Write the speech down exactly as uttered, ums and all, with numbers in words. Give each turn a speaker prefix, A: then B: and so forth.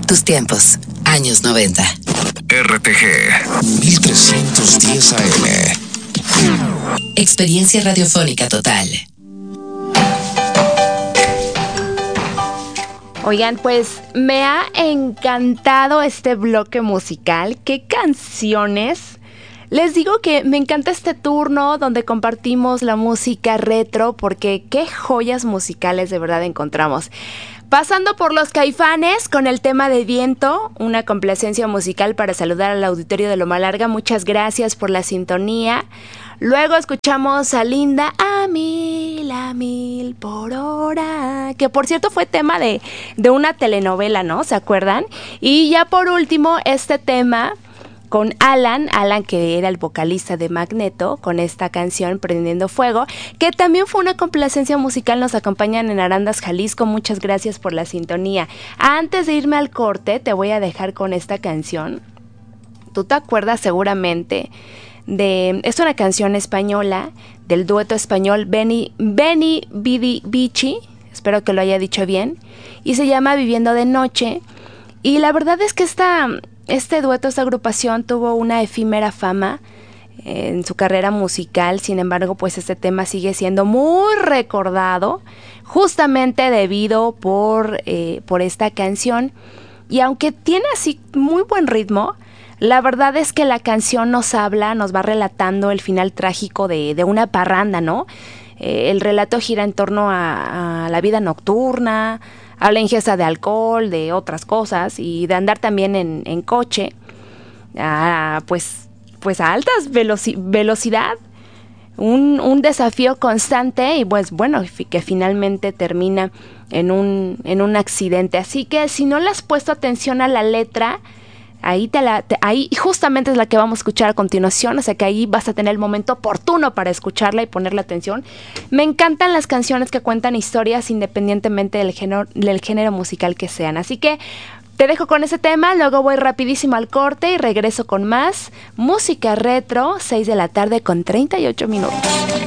A: Tus tiempos, años noventa.
B: R T G mil trescientos diez A M.
A: Experiencia radiofónica total.
C: Oigan, pues me ha encantado este bloque musical. ¿Qué canciones? Les digo que me encanta este turno donde compartimos la música retro porque qué joyas musicales de verdad encontramos. Pasando por Los Caifanes con el tema de Viento, una complacencia musical para saludar al auditorio de Loma Larga. Muchas gracias por la sintonía. Luego escuchamos a Linda, a mil, a mil por hora, que por cierto fue tema de, de una telenovela, ¿no? ¿Se acuerdan? Y ya por último, este tema con Alan, Alan que era el vocalista de Magneto, con esta canción Prendiendo Fuego, que también fue una complacencia musical, nos acompañan en Arandas, Jalisco, muchas gracias por la sintonía. Antes de irme al corte, te voy a dejar con esta canción. Tú te acuerdas seguramente de, es una canción española, del dueto español Benny, Benny Bidi Bichi, espero que lo haya dicho bien, y se llama Viviendo de Noche, y la verdad es que esta... Este dueto, esta agrupación tuvo una efímera fama eh, en su carrera musical, sin embargo, pues este tema sigue siendo muy recordado, justamente debido por, eh, por esta canción. Y aunque tiene así muy buen ritmo, la verdad es que la canción nos habla, nos va relatando el final trágico de, de una parranda, ¿no? Eh, el relato gira en torno a, a la vida nocturna, a la ingesta de alcohol, de otras cosas y de andar también en, en coche, a, pues, pues a altas veloci- velocidad, un, un desafío constante y pues bueno, que finalmente termina en un, en un accidente. Así que si no le has puesto atención a la letra, ahí, te la, te, ahí justamente es la que vamos a escuchar a continuación, o sea que ahí vas a tener el momento oportuno para escucharla y ponerle atención. Me encantan las canciones que cuentan historias independientemente del género, del género musical que sean, así que te dejo con ese tema, luego voy rapidísimo al corte y regreso con más música retro, seis de la tarde con treinta y ocho minutos.